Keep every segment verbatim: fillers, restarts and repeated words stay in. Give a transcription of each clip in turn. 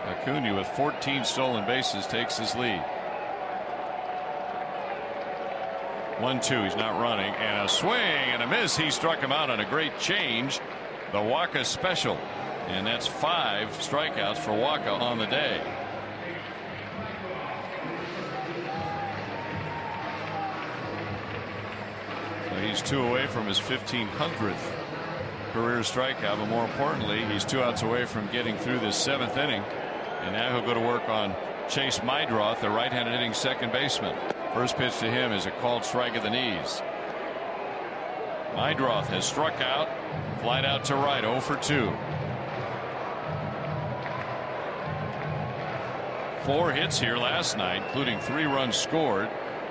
Acuna with fourteen stolen bases takes his lead. one two, he's not running, and a swing and a miss. He struck him out on a great change, the Wacha special, and that's five strikeouts for Wacha on the day. So he's two away from his fifteen hundredth career strikeout, but more importantly, he's two outs away from getting through this seventh inning, and now he'll go to work on Chase Meidroth, the right-handed hitting second baseman. First pitch to him is a called strike at the knees. Meidroth has struck out, flied out to right, oh for two. Four hits here last night, including three runs scored.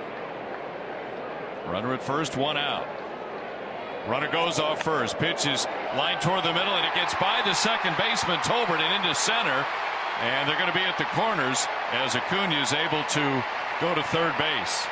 Runner at first, one out. Runner goes off first. Pitch is lined toward the middle, and it gets by the second baseman Tolbert and into center. And they're going to be at the corners as Acuna is able to go to third base.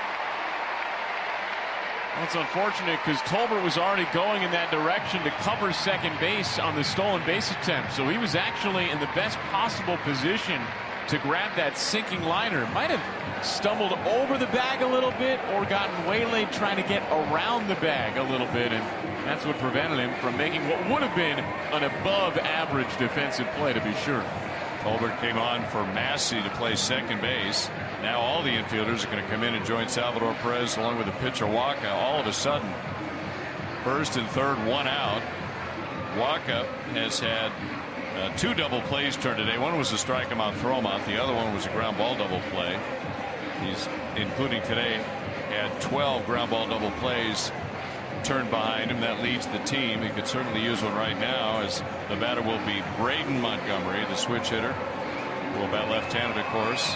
Well, it's unfortunate because Tolbert was already going in that direction to cover second base on the stolen base attempt. So he was actually in the best possible position to grab that sinking liner. Might have stumbled over the bag a little bit or gotten waylaid trying to get around the bag a little bit. And that's what prevented him from making what would have been an above average defensive play, to be sure. Tolbert came on for Massey to play second base. Now all the infielders are going to come in and join Salvador Perez along with the pitcher Wacha. All of a sudden, first and third, one out. Wacha has had uh, two double plays turned today. One was a strike him out, throw him out. The other one was a ground ball double play. He's, including today, had twelve ground ball double plays turned behind him. That leads the team. He could certainly use one right now, as the batter will be Braden Montgomery, the switch hitter. Will bat left-handed, of course.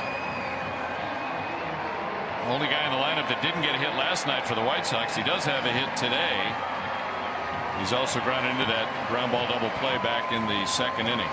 Only guy in the lineup that didn't get a hit last night for the White Sox. He does have a hit today. He's also grounded into that ground ball double play back in the second inning.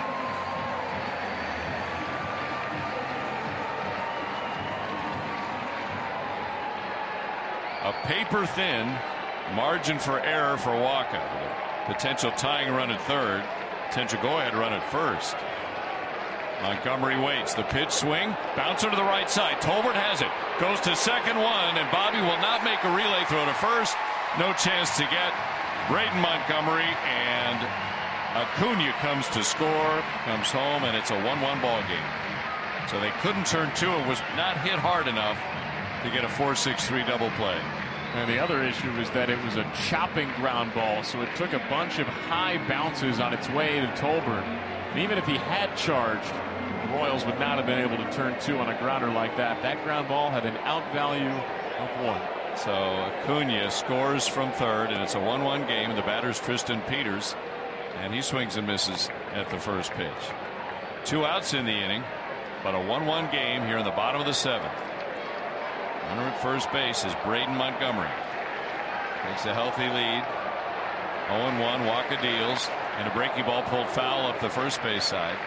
A paper-thin margin for error for Wacha. Potential tying run at third. Potential go-ahead run at first. Montgomery waits. The pitch swing. Bouncer to the right side. Tolbert has it. Goes to second one, and Bobby will not make a relay throw to first. No chance to get Braden Montgomery, and Acuna comes to score. Comes home, and it's a one one ball game. So they couldn't turn two. It was not hit hard enough to get a four six three double play. And the other issue was that it was a chopping ground ball, so it took a bunch of high bounces on its way to Tolbert. And even if he had charged, the Royals would not have been able to turn two on a grounder like that. That ground ball had an out value of one. So Acuna scores from third, and it's a one one game. The batter's Tristan Peters, and he swings and misses at the first pitch. Two outs in the inning, but a one one game here in the bottom of the seventh. Runner at first base is Braden Montgomery. Takes a healthy lead. oh and one, Wacha deals, and a breaking ball pulled foul up the first base side.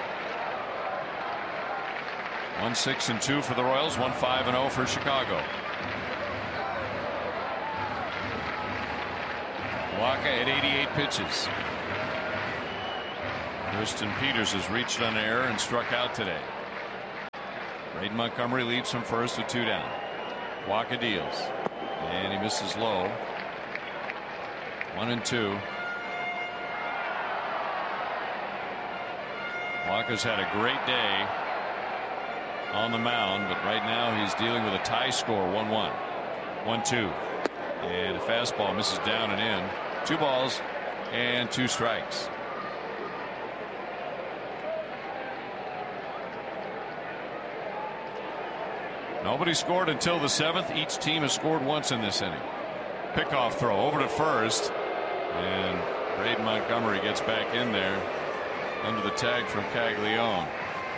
one six and two for the Royals, one five and oh for Chicago. Wacha at eighty-eight pitches. Tristan Peters has reached on air and struck out today. Braden Montgomery leads from first with two down. Wacha deals, and he misses low. One and two. Wacha's had a great day on the mound, but right now he's dealing with a tie score, one one. one two. And a fastball misses down and in. Two balls and two strikes. Nobody scored until the seventh. Each team has scored once in this inning. Pickoff throw over to first, and Braden Montgomery gets back in there under the tag from Caglione.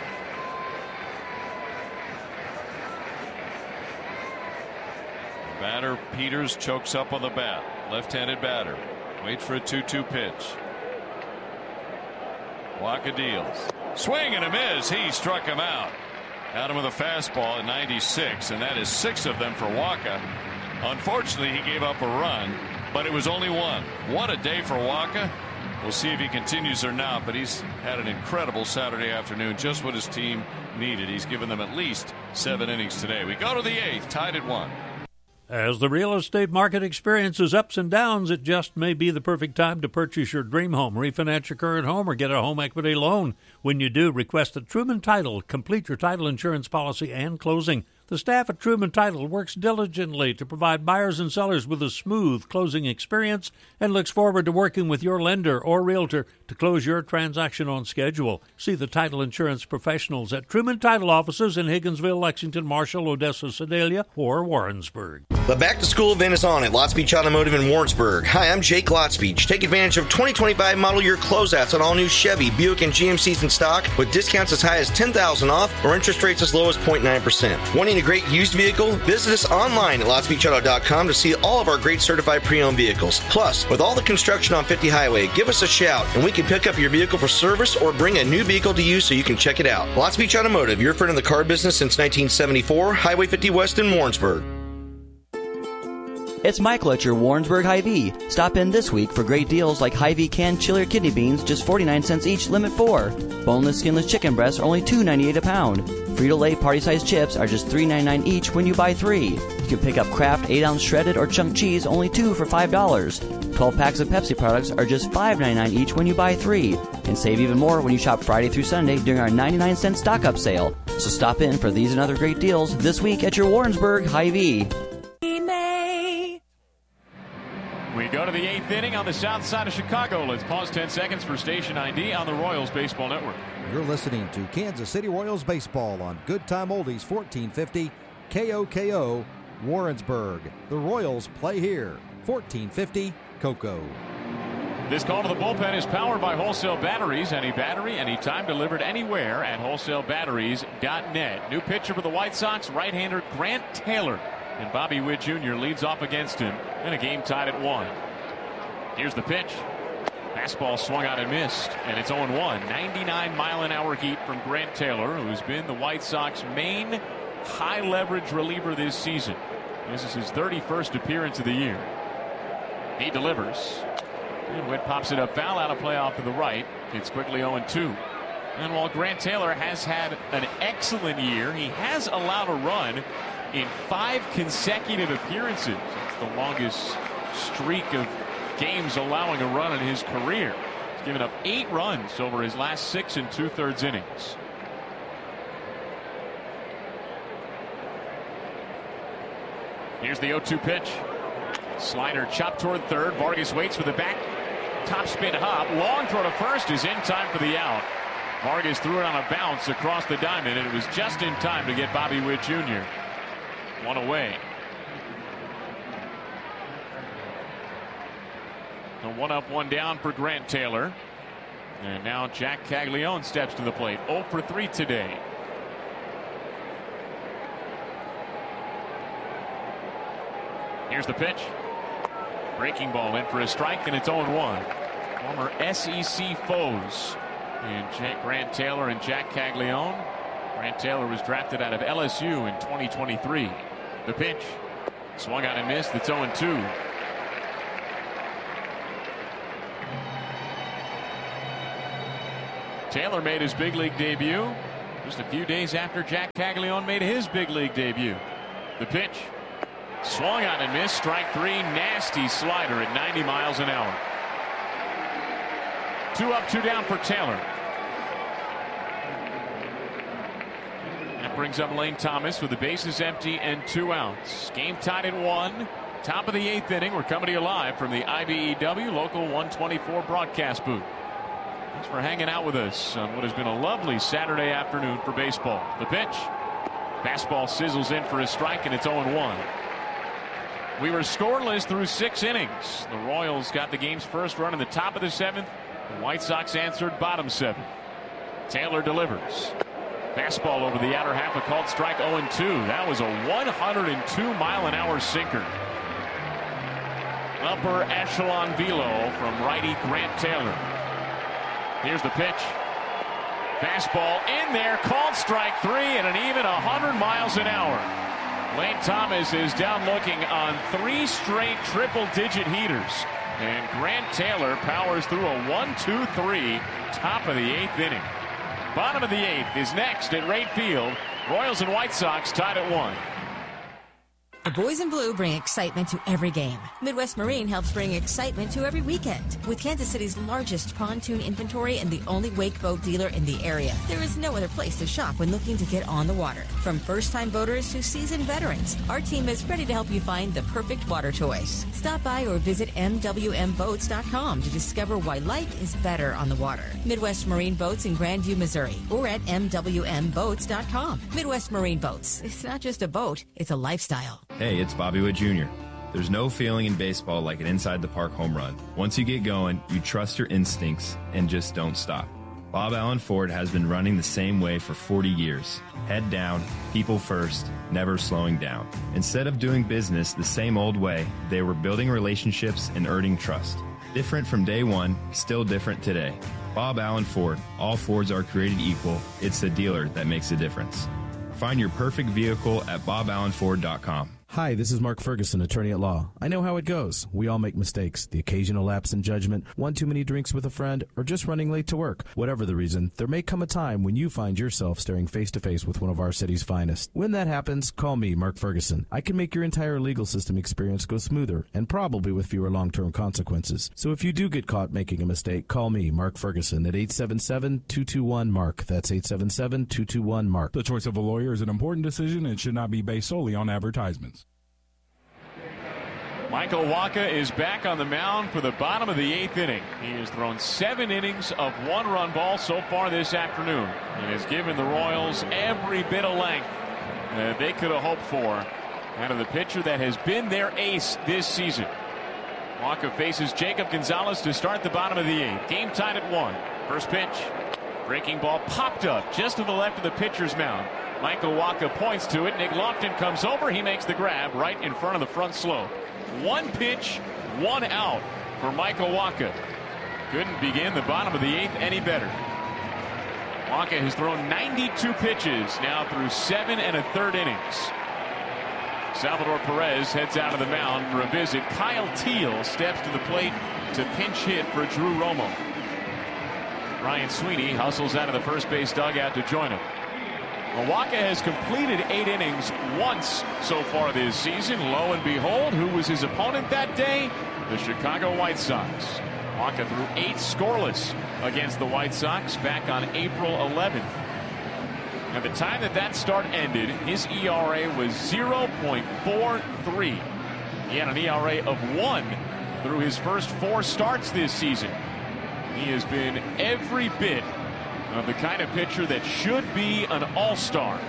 Batter Peters chokes up on the bat. Left-handed batter. Waits for a two two pitch. Wacha deals. Swing and a miss. He struck him out. Out him with a fastball at ninety-six, and that is six of them for Wacha. Unfortunately, he gave up a run, but it was only one. What a day for Wacha. We'll see if he continues or not, but he's had an incredible Saturday afternoon, just what his team needed. He's given them at least seven innings today. We go to the eighth, tied at one. As the real estate market experiences ups and downs, it just may be the perfect time to purchase your dream home, refinance your current home, or get a home equity loan. When you do, request a Truman Title. Complete your title insurance policy and closing. The staff at Truman Title works diligently to provide buyers and sellers with a smooth closing experience and looks forward to working with your lender or realtor to close your transaction on schedule. See the title insurance professionals at Truman Title offices in Higginsville, Lexington, Marshall, Odessa, Sedalia, or Warrensburg. The back-to-school event is on at Lots Beach Automotive in Warrensburg. Hi, I'm Jake Lots Beach. Take advantage of twenty twenty-five model year closeouts on all new Chevy, Buick, and G M Cs in stock with discounts as high as ten thousand dollars off or interest rates as low as zero point nine percent. Wanting a great used vehicle? Visit us online at lots beach auto dot com to see all of our great certified pre-owned vehicles. Plus, with all the construction on fifty Highway, give us a shout and we can pick up your vehicle for service or bring a new vehicle to you so you can check it out. Lots Beach Automotive, your friend in the car business since nineteen seventy-four, Highway fifty West in Warrensburg. It's Michael at your Warrensburg Hy-Vee. Stop in this week for great deals like Hy-Vee canned chili or kidney beans, just forty-nine cents each, limit four. Boneless, skinless chicken breasts are only two ninety-eight a pound. Frito-Lay party-sized chips are just three ninety-nine each when you buy three. You can pick up Kraft eight ounce shredded or chunk cheese, only two for five dollars. twelve packs of Pepsi products are just five ninety-nine each when you buy three. And save even more when you shop Friday through Sunday during our ninety-nine cent stock-up sale. So stop in for these and other great deals this week at your Warrensburg Hy-Vee. We go to the eighth inning on the south side of Chicago. Let's pause ten seconds for station I D on the Royals Baseball Network. You're listening to Kansas City Royals Baseball on Good Time Oldies fourteen fifty K O K O Warrensburg. The Royals play here. fourteen fifty Cocoa. This call to the bullpen is powered by Wholesale Batteries. Any battery, anytime, delivered anywhere at wholesale batteries dot net. New pitcher for the White Sox, right-hander Grant Taylor. And Bobby Witt Junior leads off against him in a game tied at one. Here's the pitch. Fastball swung out and missed, and it's oh one. ninety-nine mile an hour heat from Grant Taylor, who's been the White Sox main high-leverage reliever this season. This is his thirty-first appearance of the year. He delivers. And Witt pops it up foul, out of play off to the right. It's quickly oh two. And while Grant Taylor has had an excellent year, he has allowed a run in five consecutive appearances. It's the longest streak of games allowing a run in his career. He's given up eight runs over his last six and two-thirds innings. Here's the oh two pitch. Slider chopped toward third. Vargas waits for the back. Top spin hop. Long throw to first is in time for the out. Vargas threw it on a bounce across the diamond, and it was just in time to get Bobby Witt Junior one away. A one up, one down for Grant Taylor. And now Jack Caglione steps to the plate. oh for three today. Here's the pitch. Breaking ball in for a strike, and it's oh one. Former S E C foes in Jack Grant Taylor and Jack Caglione. Grant Taylor was drafted out of L S U in twenty twenty-three. The pitch. Swung out and missed. It's oh two. Taylor made his big league debut just a few days after Jack Caglione made his big league debut. The pitch. Swung out and missed. Strike three. Nasty slider at ninety miles an hour. Two up, two down for Taylor. That brings up Lane Thomas with the bases empty and two outs. Game tied at one. Top of the eighth inning. We're coming to you live from the I B E W Local one twenty-four broadcast booth. Thanks for hanging out with us on what has been a lovely Saturday afternoon for baseball. The pitch. Fastball sizzles in for a strike, and it's oh one. We were scoreless through six innings. The Royals got the game's first run in the top of the seventh. The White Sox answered bottom seven. Taylor delivers. Fastball over the outer half, a called strike oh two. That was a one oh two mile an hour sinker. Upper echelon velo from righty Grant Taylor. Here's the pitch. Fastball in there, called strike three, and an even one hundred miles an hour. Lane Thomas is down looking on three straight triple-digit heaters. And Grant Taylor powers through a one two three, top of the eighth inning. Bottom of the eighth is next at Wright Field. Royals and White Sox tied at one. The boys in blue bring excitement to every game. Midwest Marine helps bring excitement to every weekend. With Kansas City's largest pontoon inventory and the only wake boat dealer in the area, there is no other place to shop when looking to get on the water. From first-time boaters to seasoned veterans, our team is ready to help you find the perfect water toys. Stop by or visit M W M boats dot com to discover why life is better on the water. Midwest Marine Boats in Grandview, Missouri, or at M W M boats dot com. Midwest Marine Boats. It's not just a boat, it's a lifestyle. Hey, it's Bobby Witt Junior There's no feeling in baseball like an inside-the-park home run. Once you get going, you trust your instincts and just don't stop. Bob Allen Ford has been running the same way for forty years. Head down, people first, never slowing down. Instead of doing business the same old way, they were building relationships and earning trust. Different from day one, still different today. Bob Allen Ford. All Fords are created equal. It's the dealer that makes a difference. Find your perfect vehicle at bob allen ford dot com. Hi, this is Mark Ferguson, attorney at law. I know how it goes. We all make mistakes. The occasional lapse in judgment, one too many drinks with a friend, or just running late to work. Whatever the reason, there may come a time when you find yourself staring face to face with one of our city's finest. When that happens, call me, Mark Ferguson. I can make your entire legal system experience go smoother, and probably with fewer long-term consequences. So if you do get caught making a mistake, call me, Mark Ferguson, at eight seven seven, two two one, M A R K. That's eight seven seven, two two one, M A R K. The choice of a lawyer is an important decision and should not be based solely on advertisements. Michael Wacha is back on the mound for the bottom of the eighth inning. He has thrown seven innings of one-run ball so far this afternoon and has given the Royals every bit of length that they could have hoped for out of the pitcher that has been their ace this season. Wacha faces Jacob Gonzalez to start the bottom of the eighth. Game tied at one. First pitch. Breaking ball popped up just to the left of the pitcher's mound. Michael Wacha points to it. Nick Lofton comes over. He makes the grab right in front of the front slope. One pitch, one out for Michael Wacha. Couldn't begin the bottom of the eighth any better. Wacha has thrown ninety-two pitches now through seven and a third innings. Salvador Perez heads out of the mound for a visit. Kyle Teel steps to the plate to pinch hit for Drew Romo. Ryan Sweeney hustles out of the first base dugout to join him. Wacha has completed eight innings once so far this season. Lo and behold, who was his opponent that day? The Chicago White Sox. Wacha threw eight scoreless against the White Sox back on April eleventh. At the time that that start ended, his E R A was zero point four three. He had an E R A of one through his first four starts this season. He has been every bit of the kind of pitcher that should be an all-star.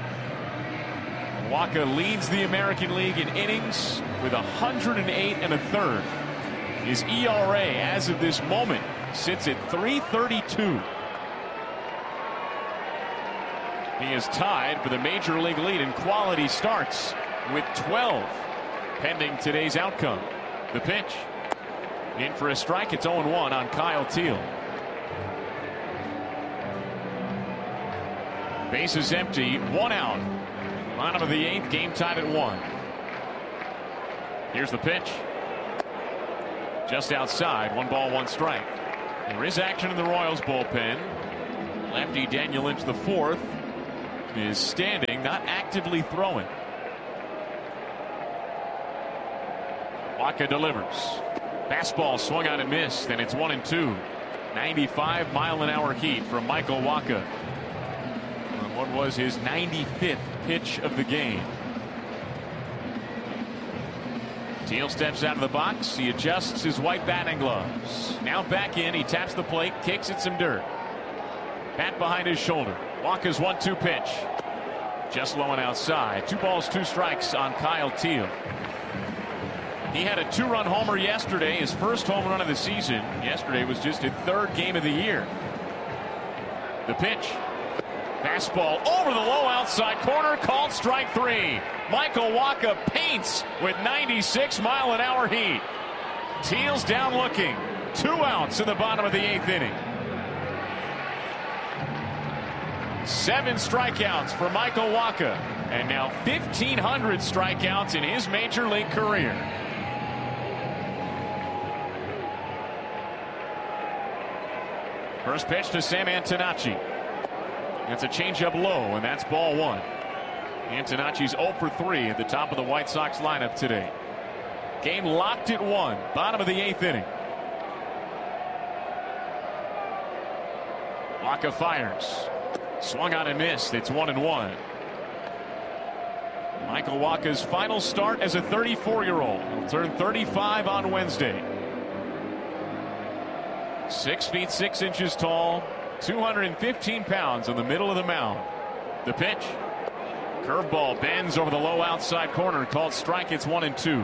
Wacha leads the American League in innings with one hundred eight and a third. His E R A as of this moment sits at three thirty-two. He is tied for the major league lead in quality starts with twelve pending today's outcome. The pitch in for a strike. It's oh one on Kyle Teel. Bases empty, one out. Bottom of the eighth, game tied at one. Here's the pitch. Just outside, one ball, one strike. There is action in the Royals bullpen. Lefty Daniel Lynch the fourth is standing, not actively throwing. Wacha delivers. Fastball swung on and missed, and it's one and two. ninety-five mile an hour heat from Michael Wacha. What was his ninety-fifth pitch of the game. Teel steps out of the box. He adjusts his white batting gloves. Now back in. He taps the plate, kicks at some dirt. Bat behind his shoulder. Wacha's one two pitch. Just low and outside. Two balls, two strikes on Kyle Teel. He had a two-run homer yesterday, his first home run of the season. Yesterday was just his third game of the year. The pitch. Fastball over the low outside corner, called strike three. Michael Wacha paints with ninety-six mile an hour heat. Teel's down looking. Two outs in the bottom of the eighth inning. Seven strikeouts for Michael Wacha, and now fifteen hundred strikeouts in his major league career. First pitch to Sam Antonacci. That's a changeup low, and that's ball one. Antonacci's oh for three at the top of the White Sox lineup today. Game locked at one, bottom of the eighth inning. Wacha fires. Swung on and missed. It's one and one. Michael Wacha's final start as a thirty-four-year-old. He'll turn thirty-five on Wednesday. Six feet six inches tall, two hundred fifteen pounds in the middle of the mound. The pitch. Curveball bends over the low outside corner, called strike. It's one and two.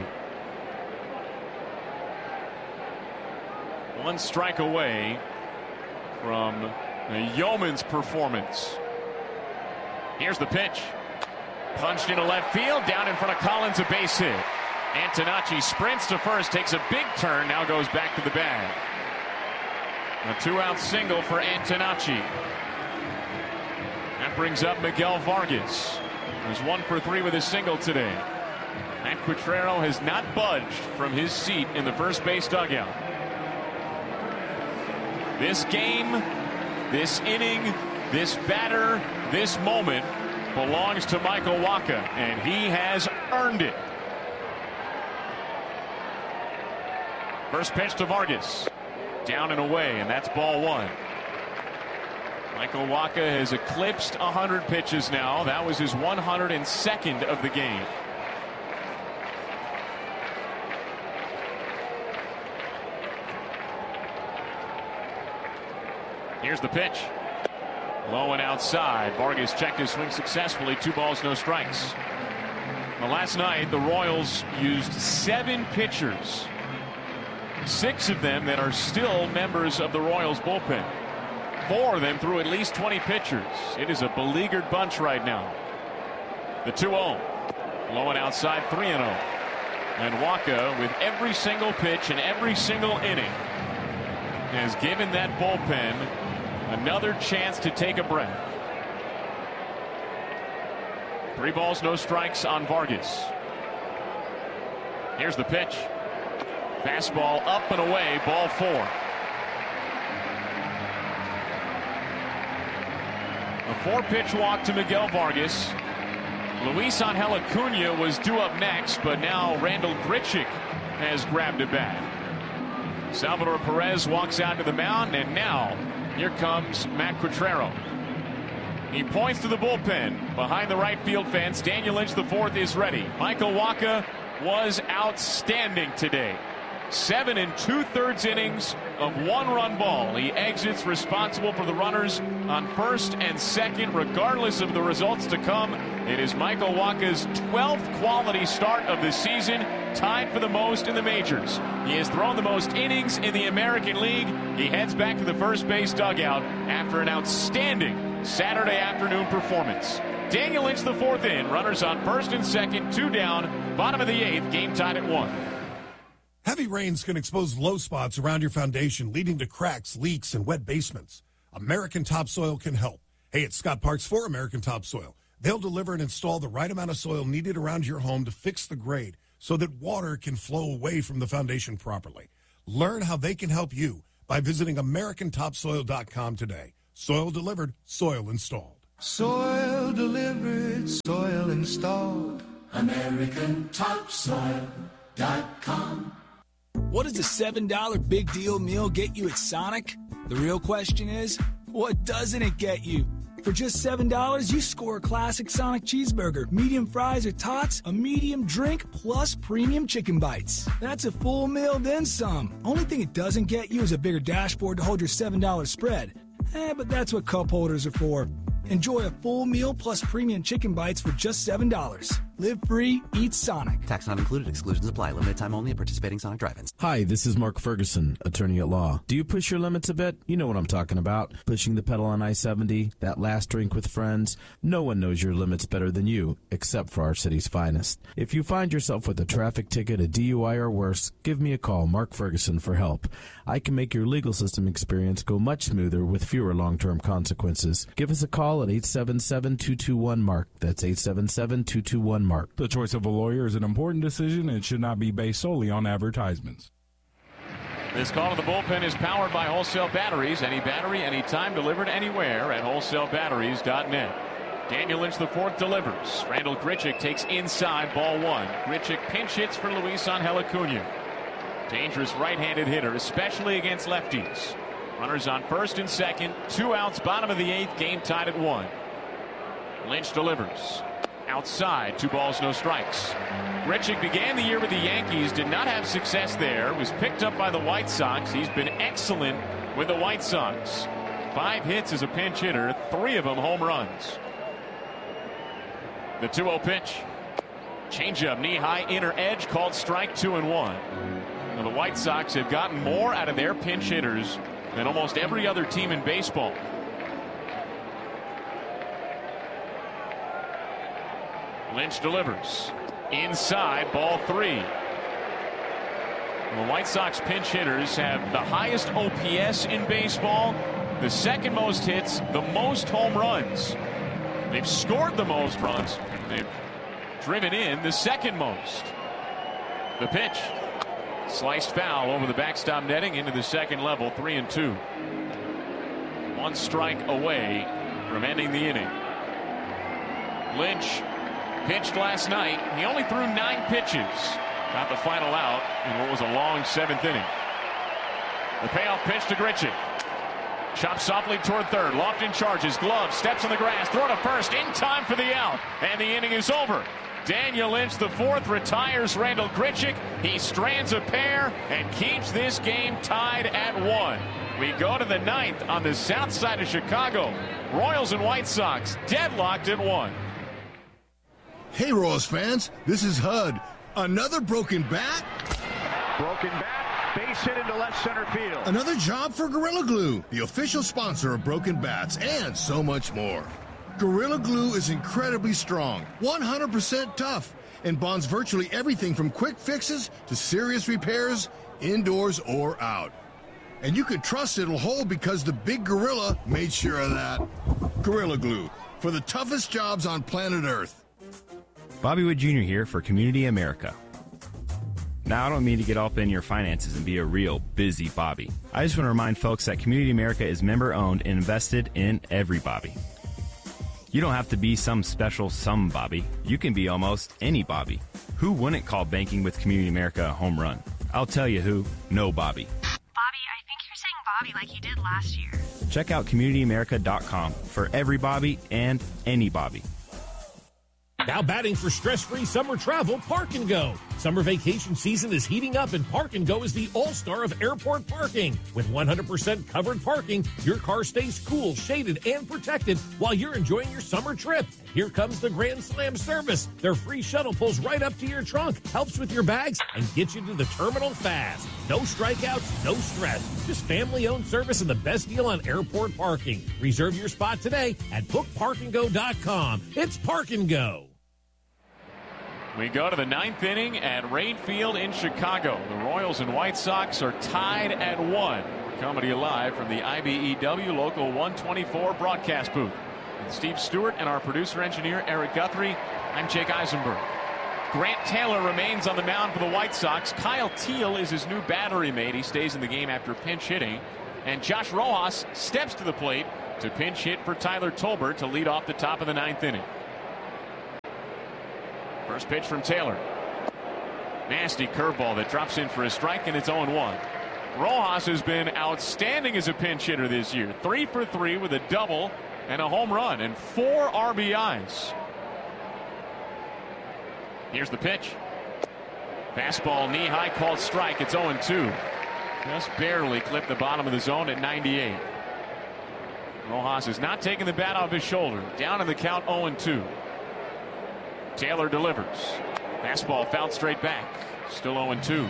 One strike away from the Yeoman's performance. Here's the pitch. Punched into left field, down in front of Collins, a base hit. Antonacci sprints to first, takes a big turn, now goes back to the bag. A two-out single for Antonacci. That brings up Miguel Vargas, who's one for three with a single today. Matt Quatraro has not budged from his seat in the first base dugout. This game, this inning, this batter, this moment belongs to Michael Wacha, and he has earned it. First pitch to Vargas. Down and away, and that's ball one. Michael Wacha has eclipsed one hundred pitches now. That was his one hundred second of the game. Here's the pitch. Low and outside. Vargas checked his swing successfully. Two balls, no strikes. Well, last night, the Royals used seven pitchers. Six of them that are still members of the Royals bullpen. Four of them threw at least twenty pitchers. It is a beleaguered bunch right now. The two oh. Low and outside, three and oh. And Wacha, with every single pitch and every single inning, has given that bullpen another chance to take a breath. Three balls, no strikes on Vargas. Here's the pitch. Fastball up and away, ball four. A four-pitch walk to Miguel Vargas. Luis Angel Acuna was due up next, but now Randal Grichuk has grabbed a bat. Salvador Perez walks out to the mound, and now here comes Matt Quatraro. He points to the bullpen behind the right field fence. Daniel Lynch the fourth is ready. Michael Wacha was outstanding today. Seven and two-thirds innings of one-run ball. He exits responsible for the runners on first and second, regardless of the results to come. It is Michael Wacha's twelfth quality start of the season, tied for the most in the majors. He has thrown the most innings in the American League. He heads back to the first base dugout after an outstanding Saturday afternoon performance. Daniel Lynch the fourth in, runners on first and second, two down, bottom of the eighth, game tied at one. Heavy rains can expose low spots around your foundation, leading to cracks, leaks, and wet basements. American Topsoil can help. Hey, it's Scott Parks for American Topsoil. They'll deliver and install the right amount of soil needed around your home to fix the grade so that water can flow away from the foundation properly. Learn how they can help you by visiting American Topsoil dot com today. Soil delivered, soil installed. Soil delivered, soil installed. American Topsoil dot com. What does a seven dollar big deal meal get you at Sonic? The real question is, what doesn't it get you? For just seven dollars, you score a classic Sonic cheeseburger, medium fries or tots, a medium drink, plus premium chicken bites. That's a full meal, then some. Only thing it doesn't get you is a bigger dashboard to hold your seven dollar spread. Eh, but that's what cup holders are for. Enjoy a full meal plus premium chicken bites for just seven dollars. Live free, eat Sonic. Tax not included. Exclusions apply. Limited time only at participating Sonic drive-ins. Hi, this is Mark Ferguson, attorney at law. Do you push your limits a bit? You know what I'm talking about. Pushing the pedal on I seventy, that last drink with friends. No one knows your limits better than you, except for our city's finest. If you find yourself with a traffic ticket, a D U I, or worse, give me a call, Mark Ferguson, for help. I can make your legal system experience go much smoother with fewer long-term consequences. Give us a call at eight seven seven, two two one, MARK. That's eight seven seven, two two one, MARK. The choice of a lawyer is an important decision and should not be based solely on advertisements. This call to the bullpen is powered by Wholesale Batteries. Any battery, anytime, delivered anywhere at wholesale batteries dot net. Daniel Lynch, the fourth, delivers. Randal Grichuk takes inside, ball one. Grichuk pinch hits for Luis Angel Acuna. Dangerous right-handed hitter, especially against lefties. Runners on first and second. Two outs, bottom of the eighth, game tied at one. Lynch delivers. Outside, two balls, no strikes. Grichuk began the year with the Yankees, did not have success there, was picked up by the White Sox. He's been excellent with the White Sox. Five hits as a pinch hitter, three of them home runs. The two oh pitch. Changeup, knee-high, inner edge, called strike two and one. Now the White Sox have gotten more out of their pinch hitters than almost every other team in baseball. Lynch delivers. Inside, ball three. The White Sox pinch hitters have the highest O P S in baseball, the second most hits, the most home runs. They've scored the most runs. They've driven in the second most. The pitch. Sliced foul over the backstop netting into the second level, three and two. One strike away from ending the inning. Lynch pitched last night. He only threw nine pitches. Got the final out in what was a long seventh inning. The payoff pitch to Grichuk. Chopped softly toward third. Lofton charges. Glove steps on the grass. Throw to first in time for the out. And the inning is over. Daniel Lynch, the fourth, retires Randal Grichuk. He strands a pair and keeps this game tied at one. We go to the ninth on the south side of Chicago. Royals and White Sox deadlocked at one. Hey, Royals fans, this is H U D. Another broken bat? Broken bat, base hit into left center field. Another job for Gorilla Glue, the official sponsor of Broken Bats, and so much more. Gorilla Glue is incredibly strong, one hundred percent tough, and bonds virtually everything from quick fixes to serious repairs, indoors or out. And you can trust it'll hold because the big gorilla made sure of that. Gorilla Glue, for the toughest jobs on planet Earth. Bobby Wood Junior here for Community America. Now, I don't mean to get up in your finances and be a real busy Bobby. I just want to remind folks that Community America is member-owned and invested in every Bobby. You don't have to be some special some Bobby. You can be almost any Bobby. Who wouldn't call banking with Community America a home run? I'll tell you who. No Bobby. Bobby, I think you're saying Bobby like you did last year. Check out community america dot com for every Bobby and any Bobby. Now batting for stress-free summer travel, Park and Go. Summer vacation season is heating up, and Park and Go is the all-star of airport parking. With one hundred percent covered parking, your car stays cool, shaded, and protected while you're enjoying your summer trip. And here comes the Grand Slam service. Their free shuttle pulls right up to your trunk, helps with your bags, and gets you to the terminal fast. No strikeouts, no stress. Just family-owned service and the best deal on airport parking. Reserve your spot today at book park and go dot com. It's Park and Go. We go to the ninth inning at Rate Field in Chicago. The Royals and White Sox are tied at one. We're coming to you live from the I B E W Local one twenty-four broadcast booth. With Steve Stewart and our producer-engineer Eric Guthrie, I'm Jake Eisenberg. Grant Taylor remains on the mound for the White Sox. Kyle Teal is his new battery mate. He stays in the game after pinch hitting. And Josh Rojas steps to the plate to pinch hit for Tyler Tolbert to lead off the top of the ninth inning. First pitch from Taylor. Nasty curveball that drops in for a strike, and it's oh and one. Rojas has been outstanding as a pinch hitter this year. Three for three with a double and a home run and four R B Is. Here's the pitch. Fastball knee high, called strike. It's oh and two. Just barely clipped the bottom of the zone at ninety-eight. Rojas has not taken the bat off his shoulder. Down in the count, oh and two. Taylor delivers. Fastball fouled straight back. Still oh and two.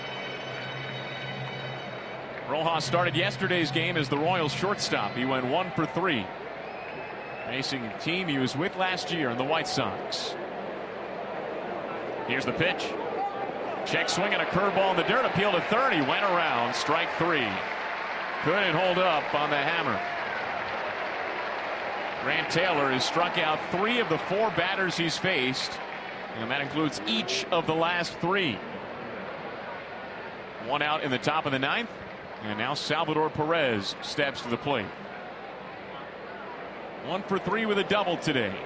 Rojas started yesterday's game as the Royals shortstop. He went one for three. Facing the team he was with last year in the White Sox. Here's the pitch. Check swing and a curveball in the dirt. Appeal to third. He went around. Strike three. Couldn't hold up on the hammer. Grant Taylor has struck out three of the four batters he's faced, and that includes each of the last three. One out in the top of the ninth. And now Salvador Perez steps to the plate. One for three with a double today.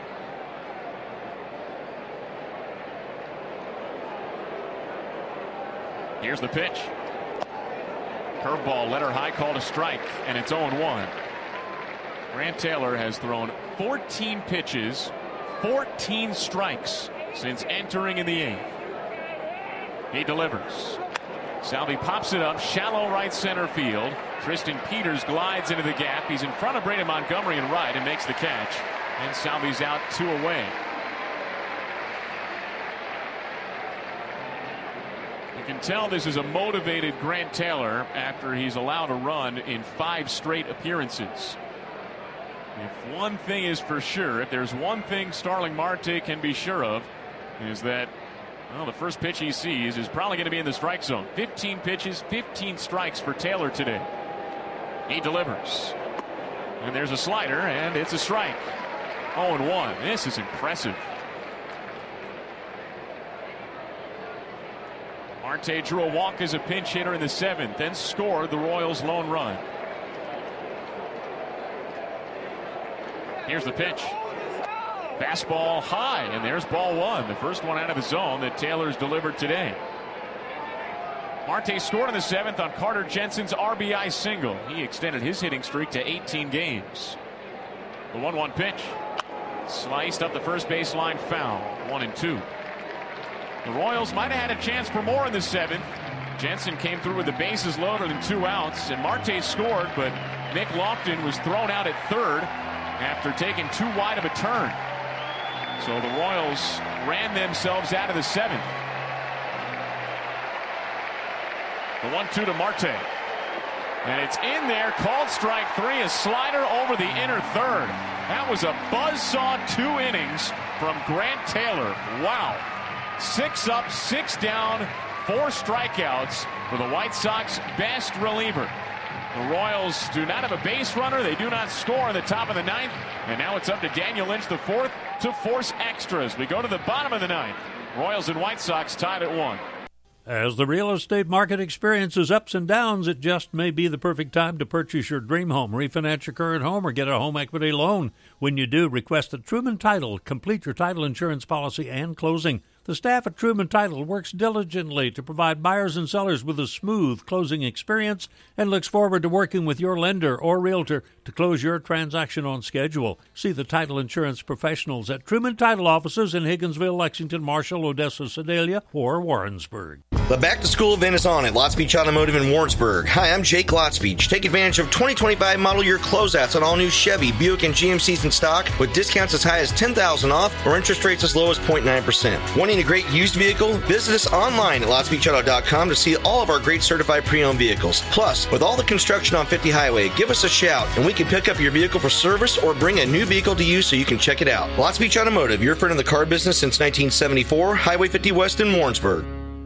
Here's the pitch. Curveball, letter high, called a strike, and it's oh one. Grant Taylor has thrown fourteen pitches, fourteen strikes since entering in the eighth. He delivers. Salvi pops it up, shallow right center field. Tristan Peters glides into the gap. He's in front of Brandon Montgomery in right and makes the catch. And Salvi's out two away. You can tell this is a motivated Grant Taylor after he's allowed a run in five straight appearances. If one thing is for sure, if there's one thing Starling Marte can be sure of, is that, well, the first pitch he sees is probably going to be in the strike zone. fifteen pitches, fifteen strikes for Taylor today. He delivers. And there's a slider, and it's a strike. oh one. This is impressive. Marte drew a walk as a pinch hitter in the seventh, then scored the Royals' lone run. Here's the pitch. Fastball high, and there's ball one. The first one out of the zone that Taylor's delivered today. Marte scored in the seventh on Carter Jensen's R B I single. He extended his hitting streak to eighteen games. The one one pitch. Sliced up the first baseline, foul. One and two. The Royals might have had a chance for more in the seventh. Jensen came through with the bases loaded and two outs, and Marte scored, but Nick Lofton was thrown out at third after taking too wide of a turn. So the Royals ran themselves out of the seventh. The one two to Marte. And it's in there, called strike three, a slider over the inner third. That was a buzzsaw two innings from Grant Taylor. Wow. Six up, six down, four strikeouts for the White Sox best reliever. The Royals do not have a base runner. They do not score in the top of the ninth. And now it's up to Daniel Lynch, the fourth, to force extras. We go to the bottom of the ninth. Royals and White Sox tied at one. As the real estate market experiences ups and downs, it just may be the perfect time to purchase your dream home, refinance your current home, or get a home equity loan. When you do, request a Truman Title. Complete your title insurance policy and closing. The staff at Truman Title works diligently to provide buyers and sellers with a smooth closing experience and looks forward to working with your lender or realtor to close your transaction on schedule. See the title insurance professionals at Truman Title offices in Higginsville, Lexington, Marshall, Odessa, Sedalia, or Warrensburg. The back-to-school event is on at Lots Beach Automotive in Warrensburg. Hi, I'm Jake Lots Beach. Take advantage of twenty twenty-five model year closeouts on all new Chevy, Buick, and G M Cs in stock with discounts as high as ten thousand dollars off or interest rates as low as zero point nine percent. Wanting a great used vehicle? Visit us online at lots beach auto dot com to see all of our great certified pre-owned vehicles. Plus, with all the construction on fifty Highway, give us a shout and we can pick up your vehicle for service or bring a new vehicle to you so you can check it out. Lots Beach Automotive, your friend in the car business since nineteen seventy-four, Highway fifty West in Warrensburg.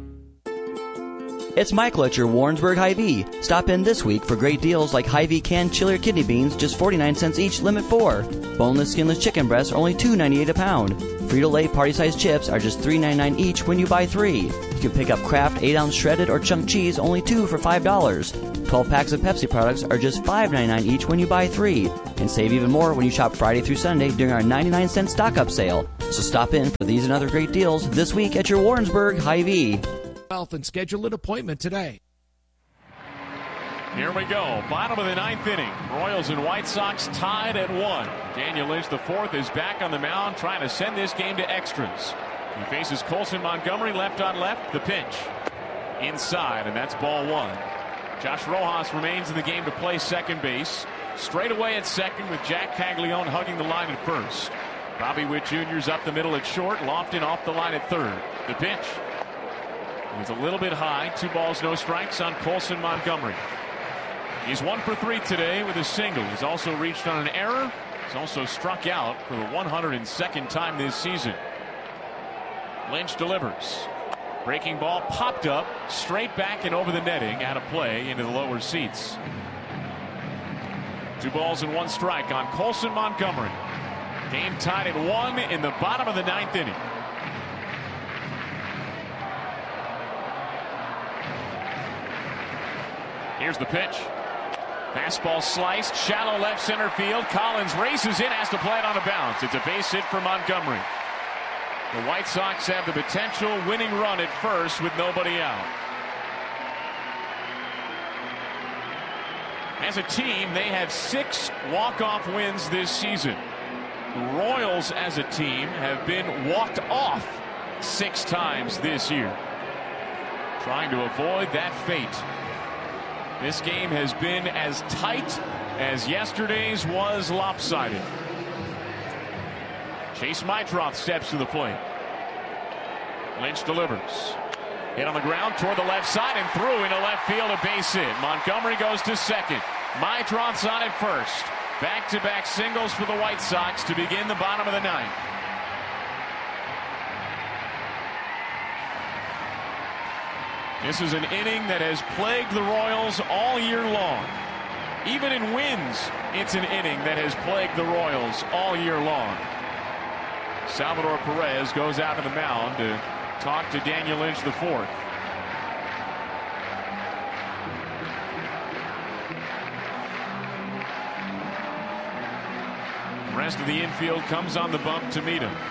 It's Michael at your Warrensburg Hy-Vee. Stop in this week for great deals like Hy-Vee canned chili or kidney beans, just forty-nine cents each, limit four. Boneless, skinless chicken breasts are only two ninety-eight a pound. Frito-Lay party-sized chips are just three ninety-nine each when you buy three. You can pick up Kraft eight ounce shredded or chunk cheese, only two for five dollars. twelve packs of Pepsi products are just five ninety-nine each when you buy three. And save even more when you shop Friday through Sunday during our ninety-nine cent stock-up sale. So stop in for these and other great deals this week at your Warrensburg Hy-Vee. And schedule an appointment today. Here we go. Bottom of the ninth inning. Royals and White Sox tied at one. Daniel Lynch, the fourth, is back on the mound trying to send this game to extras. He faces Colson Montgomery left on left. The pitch inside, and that's ball one. Josh Rojas remains in the game to play second base. Straight away at second with Jack Caglione hugging the line at first. Bobby Witt Junior's up the middle at short. Lofton off the line at third. The pitch. It's a little bit high. Two balls, no strikes on Colson Montgomery. He's one for three today with a single. He's also reached on an error. He's also struck out for the one hundred second time this season. Lynch delivers. Breaking ball popped up, straight back and over the netting, out of play into the lower seats. Two balls and one strike on Colson Montgomery. Game tied at one in the bottom of the ninth inning. Here's the pitch. Fastball sliced, shallow left center field. Collins races in, has to play it on a bounce. It's a base hit for Montgomery. The White Sox have the potential winning run at first with nobody out. As a team, they have six walk-off wins this season. The Royals as a team have been walked off six times this year. Trying to avoid that fate. This game has been as tight as yesterday's was lopsided. Chase Meitroth steps to the plate. Lynch delivers. Hit on the ground toward the left side and through into left field, a base hit. Montgomery goes to second. Meitroth's on at first. Back-to-back singles for the White Sox to begin the bottom of the ninth. This is an inning that has plagued the Royals all year long. Even in wins, it's an inning that has plagued the Royals all year long. Salvador Perez goes out to the mound to talk to Daniel Lynch the fourth. The rest of the infield comes on the bump to meet him.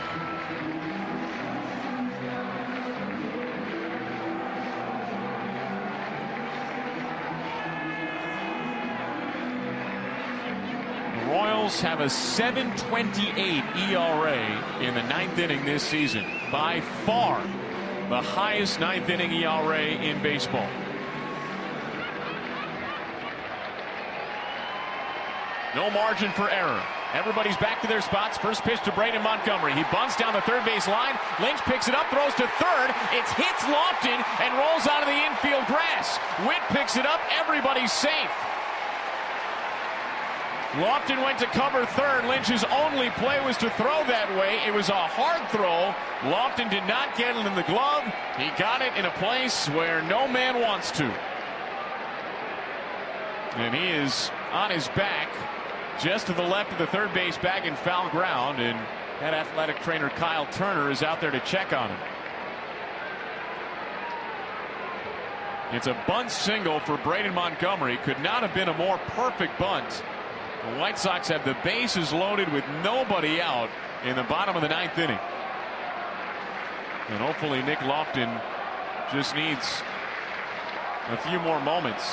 Have a seven twenty-eight E R A in the ninth inning this season. By far the highest ninth inning E R A in baseball. No margin for error. Everybody's back to their spots. First pitch to Braden Montgomery. He bunts down the third base line. Lynch picks it up, throws to third. It hits Lofton and rolls out of the infield grass. Witt picks it up. Everybody's safe. Lofton went to cover third. Lynch's only play was to throw that way. It was a hard throw. Lofton did not get it in the glove. He got it in a place where no man wants to. And he is on his back just to the left of the third base bag in foul ground. And that athletic trainer Kyle Turner is out there to check on him. It's a bunt single for Braden Montgomery. Could not have been a more perfect bunt. The White Sox have the bases loaded with nobody out in the bottom of the ninth inning. And hopefully Nick Lofton just needs a few more moments.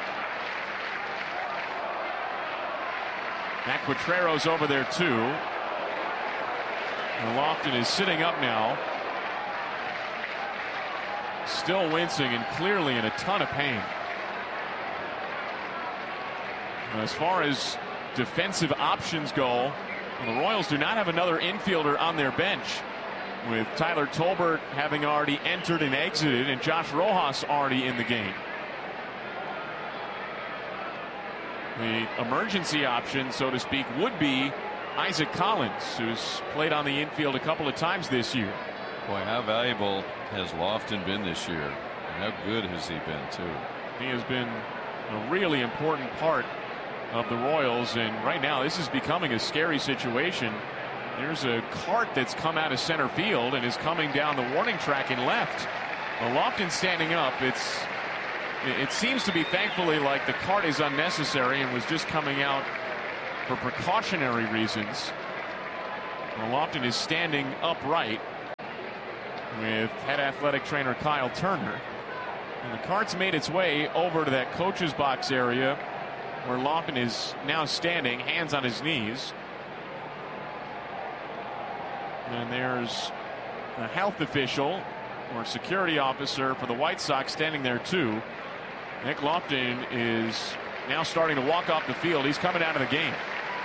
Matt Quatrero's over there too. And Lofton is sitting up now. Still wincing and clearly in a ton of pain. As far as defensive options go, the Royals do not have another infielder on their bench, with Tyler Tolbert having already entered and exited and Josh Rojas already in the game. The emergency option, so to speak, would be Isaac Collins, who's played on the infield a couple of times this year. Boy, how valuable has Lofton been this year? And how good has he been, too? He has been a really important part of the Royals, and right now this is becoming a scary situation. There's a cart that's come out of center field and is coming down the warning track and left. Well, Lofton standing up. It's it seems to be, thankfully, like the cart is unnecessary and was just coming out for precautionary reasons. Well, Lofton is standing upright with head athletic trainer Kyle Turner, and the cart's made its way over to that coach's box area where Lofton is now standing, hands on his knees. And there's a health official or security officer for the White Sox standing there too. Nick Lofton is now starting to walk off the field. He's coming out of the game.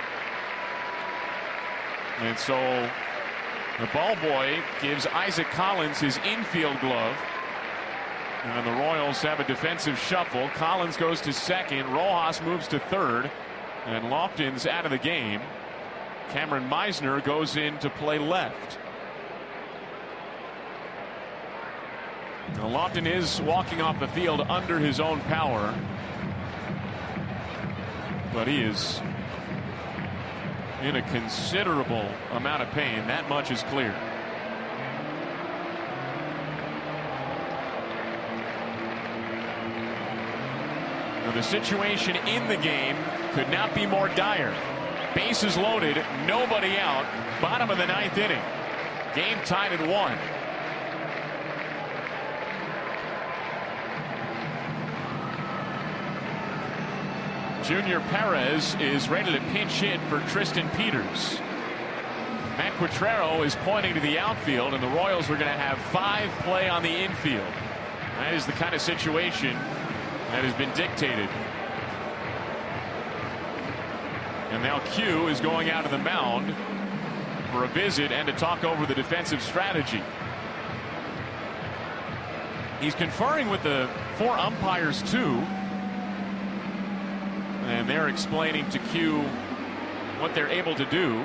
And so the ball boy gives Isaac Collins his infield glove. And the Royals have a defensive shuffle. Collins goes to second. Rojas moves to third. And Lofton's out of the game. Cameron Meisner goes in to play left. Now Lofton is walking off the field under his own power. But he is in a considerable amount of pain. That much is clear. the situation in the game could not be more dire. Bases loaded, nobody out, bottom of the ninth inning. Game tied at one. Junior Perez is ready to pinch hit for Tristan Peters. Matt Quatrero is pointing to the outfield, and the Royals are going to have five play on the infield. That is the kind of situation that has been dictated. And now Q is going out of the mound for a visit and to talk over the defensive strategy. He's conferring with the four umpires too, and they're explaining to Q what they're able to do.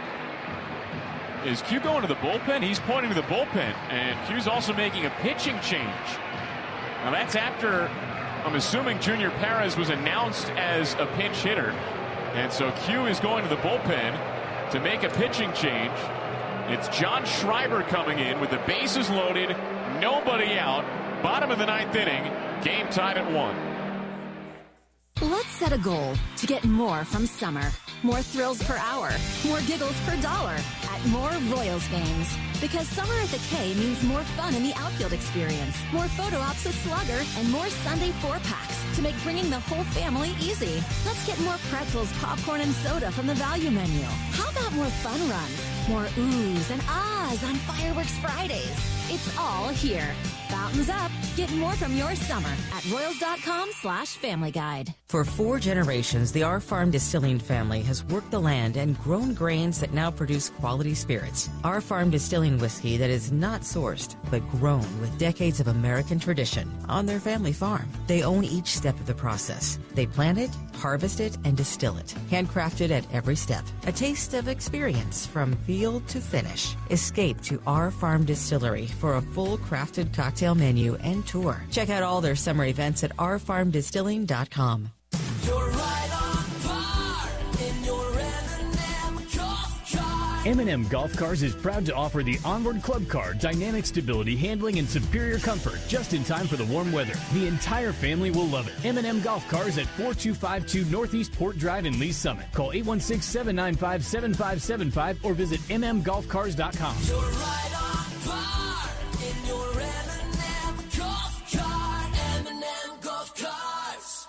Is Q going to the bullpen? He's pointing to the bullpen, and Q's also making a pitching change. Now that's after, I'm assuming, Junior Perez was announced as a pinch hitter, and so Q is going to the bullpen to make a pitching change. It's John Schreiber coming in with the bases loaded, nobody out, bottom of the ninth inning, game tied at one. Let's set a goal to get more from summer. More thrills per hour, more giggles per dollar at more Royals games. Because summer at the K means more fun in the outfield experience, more photo ops with Slugger, and more Sunday four-packs to make bringing the whole family easy. Let's get more pretzels, popcorn, and soda from the value menu. How about more fun runs? More oohs and ahs on Fireworks Fridays. It's all here. Fountains up. Get more from your summer at royals.com slash family guide. For four generations, the Our Farm Distilling family has worked the land and grown grains that now produce quality spirits. Our Farm Distilling whiskey that is not sourced, but grown with decades of American tradition on their family farm. They own each step of the process. They plant it, harvest it, and distill it. Handcrafted at every step. A taste of experience from field to finish. Escape to Our Farm Distillery for a full crafted cocktail menu and tour. Check out all their summer events at our farm distilling dot com. You're right on par in your M and M golf car. M and M Golf Cars is proud to offer the Onward Club Car, dynamic stability, handling, and superior comfort just in time for the warm weather. The entire family will love it. M and M Golf Cars at four two five two Northeast Port Drive in Lee Summit. Call eight one six, seven nine five, seven five seven five or visit m m golf cars dot com. You're right on par in your M and M golf car. M and M Golf Cars.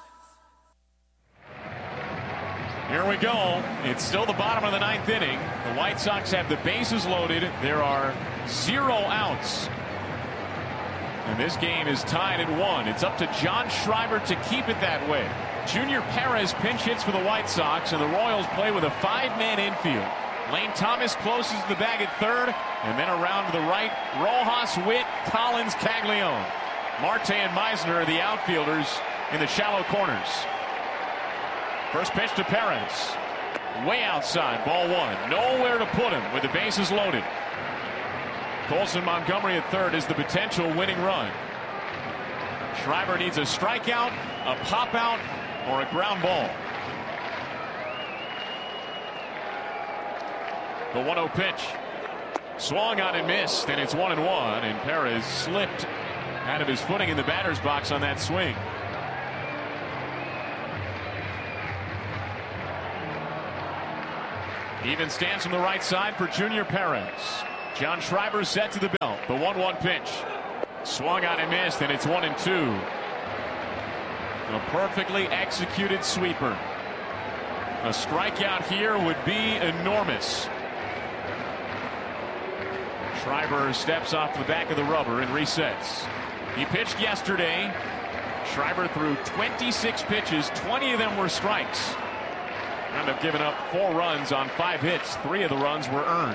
Here we go. It's still the bottom of the ninth inning. The White Sox have the bases loaded. There are zero outs. And this game is tied at one. It's up to John Schreiber to keep it that way. Junior Perez pinch hits for the White Sox, and the Royals play with a five-man infield. Lane Thomas closes the bag at third, and then around to the right, Rojas, Witt, Collins, Caglione. Marte and Meisner are the outfielders in the shallow corners. First pitch to Perez. Way outside, ball one. Nowhere to put him with the bases loaded. Colson Montgomery at third is the potential winning run. Schreiber needs a strikeout, a pop out, or a ground ball. The one oh pitch. Swung on and missed, and it's one and one, and Perez slipped out of his footing in the batter's box on that swing. Even stands from the right side for Junior Perez. John Schreiber set to the belt. The one one pitch. Swung on and missed, and it's one and two. A perfectly executed sweeper. A strikeout here would be enormous. Schreiber steps off the back of the rubber and resets. He pitched yesterday. Schreiber threw twenty-six pitches. twenty of them were strikes. Wound up giving up four runs on five hits. Three of the runs were earned.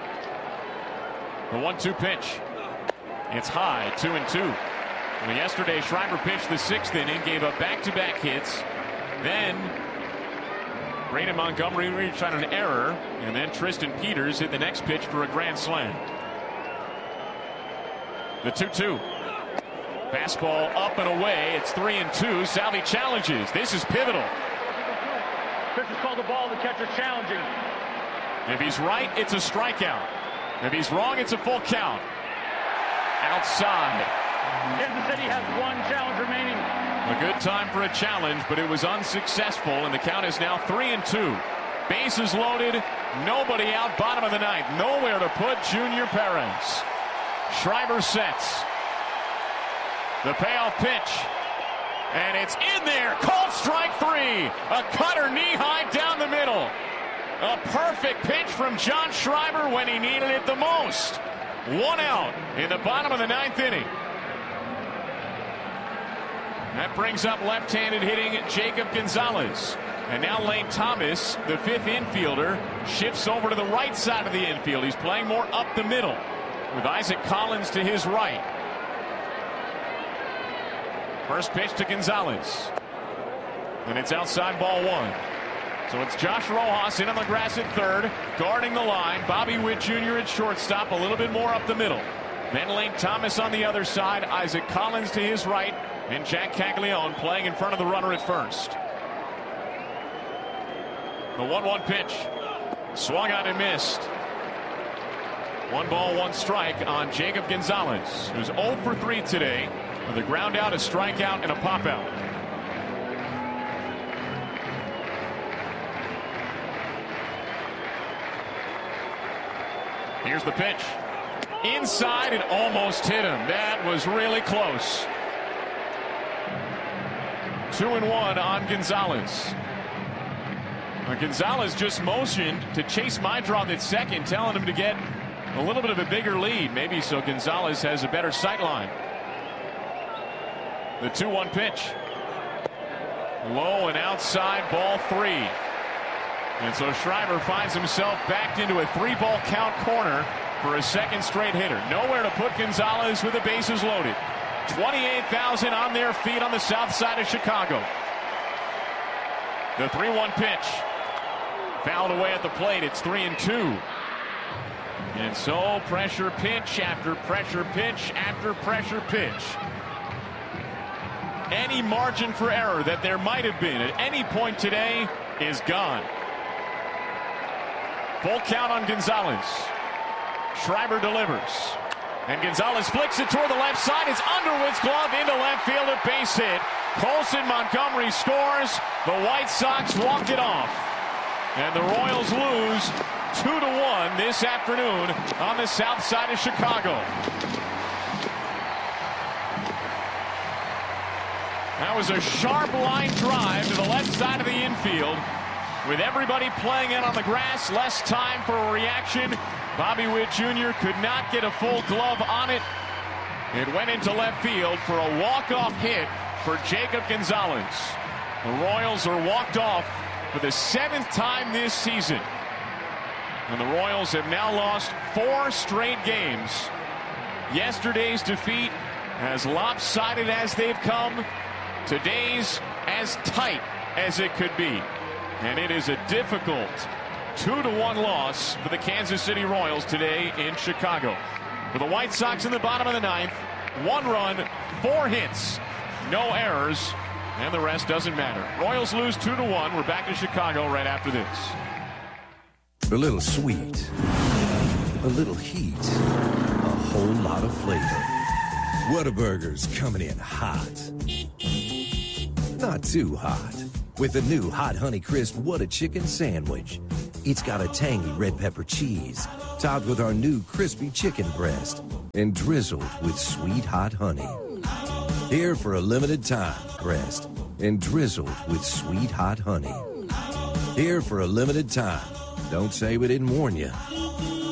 The one two pitch. It's high, two and two. Well, yesterday, Schreiber pitched the sixth inning, gave up back-to-back hits. Then, Brandon Montgomery reached on an error, and then Tristan Peters hit the next pitch for a grand slam. The two two. Fastball up and away. It's three and two. Salvi challenges. This is pivotal. Pitcher's called the ball. The catcher challenging. If he's right, it's a strikeout. If he's wrong, it's a full count. Outside. Kansas City has one challenge remaining. A good time for a challenge, but it was unsuccessful, and the count is now three and two. Bases loaded, nobody out, bottom of the ninth. Nowhere to put Junior Perez. Schreiber sets. The payoff pitch. And it's in there. Called strike three. A cutter knee-high down the middle. A perfect pitch from John Schreiber when he needed it the most. One out in the bottom of the ninth inning. That brings up left-handed hitting Jacob Gonzalez. And now Lane Thomas, the fifth infielder, shifts over to the right side of the infield. He's playing more up the middle with Isaac Collins to his right. First pitch to Gonzalez. And it's outside, ball one. So it's Josh Rojas in on the grass at third, guarding the line. Bobby Witt Junior at shortstop, a little bit more up the middle. Then Lane Thomas on the other side, Isaac Collins to his right, and Jack Caglione playing in front of the runner at first. The one one pitch. Swung on and missed. One ball, one strike on Jacob Gonzalez, who's oh for three today with a ground out, a strikeout, and a pop out. Here's the pitch. Inside, it almost hit him. That was really close. Two and one on Gonzalez. Now, Gonzalez just motioned to Chase Meidroth at second, telling him to get a little bit of a bigger lead, maybe so Gonzalez has a better sight line. The two one pitch. Low and outside, ball three. And so Schreiber finds himself backed into a three-ball count corner for a second straight hitter. Nowhere to put Gonzalez with the bases loaded. twenty-eight thousand on their feet on the south side of Chicago. The three one pitch. Fouled away at the plate. It's three and two. And so pressure pitch after pressure pitch after pressure pitch. Any margin for error that there might have been at any point today is gone. Full count on Gonzalez. Schreiber delivers. And Gonzalez flicks it toward the left side. It's Underwood's glove into left field, a base hit. Colson Montgomery scores. The White Sox walked it off. And the Royals lose two to one this afternoon on the south side of Chicago. That was a sharp line drive to the left side of the infield. With everybody playing it on the grass, less time for a reaction. Bobby Witt Junior could not get a full glove on it. It went into left field for a walk-off hit for Jacob Gonzalez. The Royals are walked off for the seventh time this season. And the Royals have now lost four straight games. Yesterday's defeat, as lopsided as they've come, today's as tight as it could be. And it is a difficult two to one loss for the Kansas City Royals today in Chicago. For the White Sox in the bottom of the ninth, one run, four hits, no errors, and the rest doesn't matter. Royals lose two to one. We're back to Chicago right after this. A little sweet, a little heat, a whole lot of flavor. Whataburger's coming in hot. Not too hot. With the new Hot Honey Crisp What a Chicken Sandwich. It's got a tangy red pepper cheese, topped with our new crispy chicken breast, and drizzled with sweet hot honey. Here for a limited time, breast, and drizzled with sweet hot honey. Here for a limited time. Don't say we didn't warn you.